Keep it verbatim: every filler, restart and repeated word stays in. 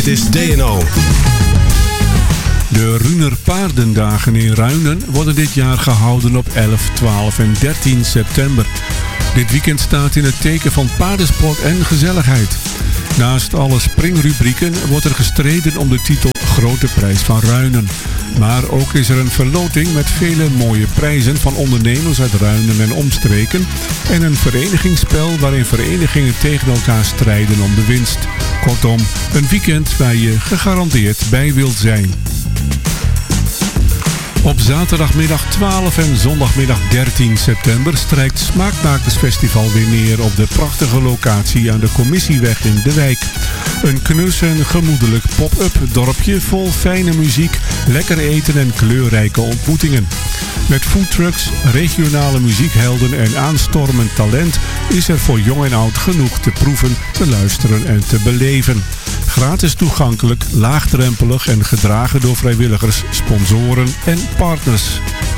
Dit is D en O. De Runer Paardendagen in Ruinen worden dit jaar gehouden op elf, twaalf en dertien september. Dit weekend staat in het teken van paardensport en gezelligheid. Naast alle springrubrieken wordt er gestreden om de titel Grote Prijs van Ruinen. Maar ook is er een verloting met vele mooie prijzen van ondernemers uit Ruinen en omstreken en een verenigingsspel waarin verenigingen tegen elkaar strijden om de winst. Kortom, een weekend waar je gegarandeerd bij wilt zijn. Op zaterdagmiddag twaalf en zondagmiddag dertien september strijkt Smaakmakersfestival weer neer op de prachtige locatie aan de Commissieweg in De Wijk. Een knus en gemoedelijk pop-up dorpje vol fijne muziek, lekker eten en kleurrijke ontmoetingen. Met foodtrucks, regionale muziekhelden en aanstormend talent is er voor jong en oud genoeg te proeven, te luisteren en te beleven. Gratis toegankelijk, laagdrempelig en gedragen door vrijwilligers, sponsoren en partners.